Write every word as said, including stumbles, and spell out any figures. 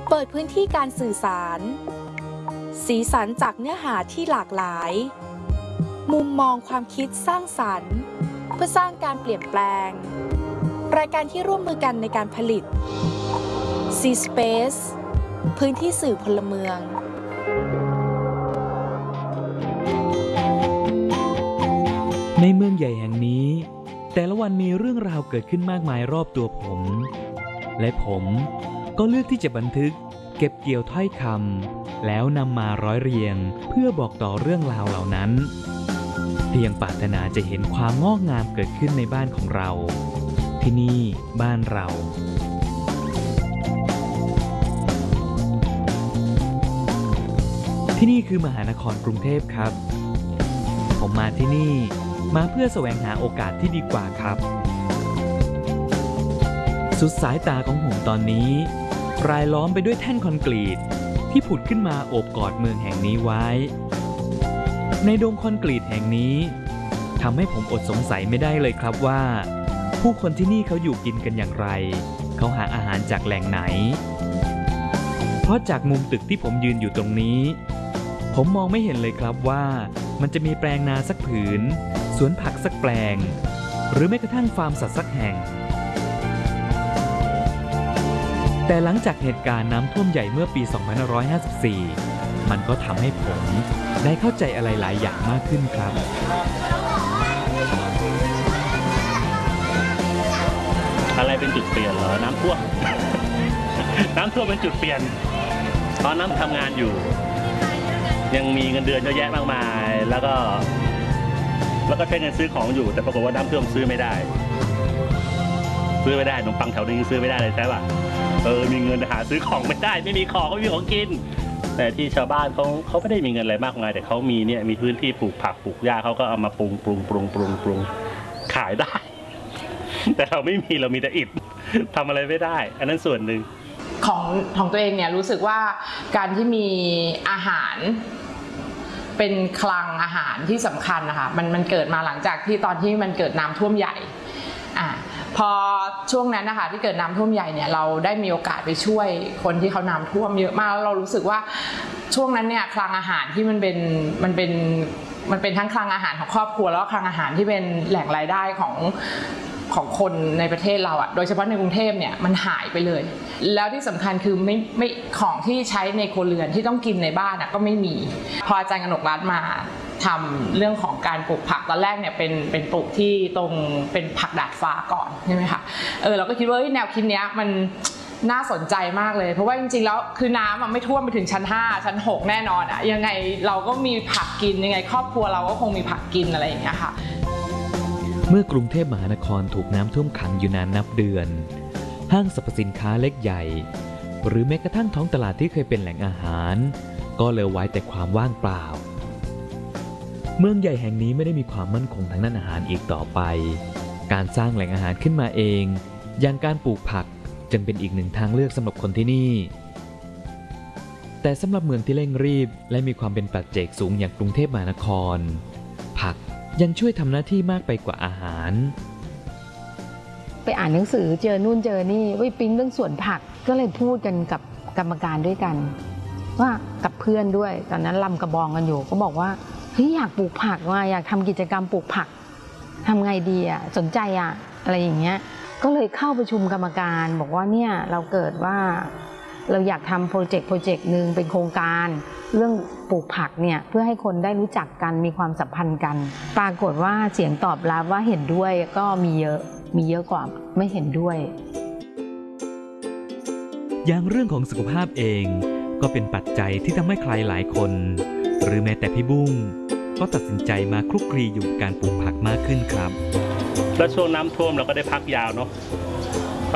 เปิดพื้นที่การสื่อสารสีสันจากเนื้อหาที่หลากหลายมุมมองความคิดสร้างสรรค์เพื่อสร้างการเปลี่ยนแปลงรายการที่ร่วมมือกันในการผลิต C-Space พื้นที่สื่อพลเมืองในเมืองใหญ่แห่งนี้แต่ละวันมีเรื่องราวเกิดขึ้นมากมายรอบตัวผมและผมก็เลือกที่จะบันทึกเก็บเกี่ยวถ้อยคำแล้วนำมาร้อยเรียงเพื่อบอกต่อเรื่องราวเหล่านั้นเพียงปรารถนาจะเห็นความงอกงามเกิดขึ้นในบ้านของเราที่นี่บ้านเราที่นี่คือมหานครกรุงเทพครับผมมาที่นี่มาเพื่อแสวงหาโอกาสที่ดีกว่าครับสุดสายตาของผมตอนนี้รายล้อมไปด้วยแท่นคอนกรีตที่ผุดขึ้นมาโอบกอดเมืองแห่งนี้ไว้ในดงคอนกรีตแห่งนี้ทำให้ผมอดสงสัยไม่ได้เลยครับว่าผู้คนที่นี่เขาอยู่กินกันอย่างไรเขาหาอาหารจากแหล่งไหนเพราะจากมุมตึกที่ผมยืนอยู่ตรงนี้ผมมองไม่เห็นเลยครับว่ามันจะมีแปลงนาสักผืนสวนผักสักแปลงหรือแม้กระทั่งฟาร์มสัตว์สักแห่งแต่หลังจากเหตุการณ์น้ำท่วมใหญ่เมื่อปี สองพันห้าร้อยห้าสิบสี่ มันก็ทำให้ผมได้เข้าใจอะไรหลายอย่างมากขึ้นครับอะไรเป็นจุดเปลี่ยนเหรอน้ำท่วม น้ำท่วมเป็นจุดเปลี่ยนตอนนั้นทำงานอยู่ยังมีเงินเดือนเยอะแยะมากมายแล้วก็แล้วก็ใช้เงินซื้อของอยู่แต่ปรากฏว่าน้ำท่วมซื้อไม่ได้ซื้อไม่ได้ขนมปังแถวนี้ซื้อไม่ได้เลยใช่ป่ะเออมีเงินหาซื้อของไม่ได้ไม่มีของก็ไม่มีของกินแต่ที่ชาวบ้านเขาเขาไม่ได้มีเงินอะไรมากมายแต่เขามีเนี่ยมีพื้นที่ปลูกผักปลูกหญ้าเขาก็เอามาปรุงปรุงปรุงปรุงปรุงขายได้แต่เราไม่มีเรามีแต่อิฐทำอะไรไม่ได้อันนั้นส่วนหนึ่งของของตัวเองเนี่ยรู้สึกว่าการที่มีอาหารเป็นคลังอาหารที่สำคัญนะคะมันมันเกิดมาหลังจากที่ตอนที่มันเกิดน้ำท่วมใหญ่อ่ะพอช่วงนั้นนะคะที่เกิดน้ำท่วมใหญ่เนี่ยเราได้มีโอกาสไปช่วยคนที่เขาน้ำท่วมเยอะมากแล้วเรารู้สึกว่าช่วงนั้นเนี่ยคลังอาหารที่มันเป็นมันเป็นมันเป็นทั้งคลังอาหารของครอบครัวแล้วก็คลังอาหารที่เป็นแหล่งรายได้ของของคนในประเทศเราอ่ะโดยเฉพาะในกรุงเทพเนี่ยมันหายไปเลยแล้วที่สำคัญคือไม่ไม่ของที่ใช้ในครัวเรือนที่ต้องกินในบ้านอ่ะก็ไม่มีพออาจารย์กนกรัตน์มาทำเรื่องของการปลูกผักตอนแรกเนี่ยเป็นเป็นปลูกที่ตรงเป็นผักดาดฟ้าก่อนใช่ไหมคะเออเราก็คิดว่าแนวคิดเนี้ยมันน่าสนใจมากเลยเพราะว่าจริงๆแล้วคือน้ำไม่ท่วมไปถึงชั้นห้าชั้นหกแน่นอนอ่ะยังไงเราก็มีผักกินยังไงครอบครัวเราก็คงมีผักกินอะไรอย่างเงี้ยค่ะเมื่อกรุงเทพมหานครถูกน้ำท่วมขังอยู่นานนับเดือนห้างสรรพสินค้าเล็กใหญ่หรือแม้กระทั่งท้องตลาดที่เคยเป็นแหล่งอาหารก็เหลือไว้แต่ความว่างเปล่าเมืองใหญ่แห่งนี้ไม่ได้มีความมั่นคงทางด้านอาหารอีกต่อไปการสร้างแหล่งอาหารขึ้นมาเองอย่างการปลูกผักจึงเป็นอีกหนึ่งทางเลือกสำหรับคนที่นี่แต่สำหรับเมืองที่เร่งรีบและมีความเป็นปัจเจกสูงอย่างกรุงเทพมหานครผักยังช่วยทำหน้าที่มากไปกว่าอาหารไปอ่านหนังสือเจอนู่นเจอนี่วิปิ๊งเรื่องสวนผักก็เลยพูดกันกับกรรมการด้วยกันว่ากับเพื่อนด้วยตอนนั้นลำกระบองกันอยู่ก็บอกว่าเฮ้ยอยากปลูกผักว่าอยากทำกิจกรรมปลูกผักทำไงดีอ่ะสนใจอ่ะอะไรอย่างเงี้ยก็เลยเข้าประชุมกรรมการบอกว่าเนี่ยเราเกิดว่าเราอยากทำโปรเจกต์โปรเจกต์หนึ่งเป็นโครงการเรื่องปลูกผักเนี่ยเพื่อให้คนได้รู้จักกันมีความสัมพันธ์กันปรากฏว่าเสียงตอบรับว่าเห็นด้วยก็มีเยอะมีเยอะกว่าไม่เห็นด้วยอย่างเรื่องของสุขภาพเองก็เป็นปัจจัยที่ทำให้ใครหลายคนหรือแม้แต่พี่บุ้งก็ตัดสินใจมาคลุกคลีอยู่การปลูกผักมากขึ้นครับแล้วช่วงน้ำท่วมเราก็ได้พักยาวเนาะ